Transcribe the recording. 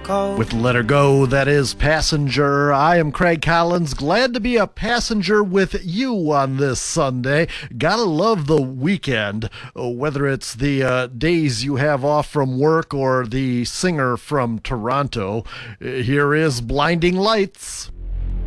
With Let Her Go, that is Passenger. I am Craig Collins, glad to be a passenger with you on this Sunday. Gotta love the weekend, whether it's the days you have off from work or the singer from Toronto. Here is Blinding Lights.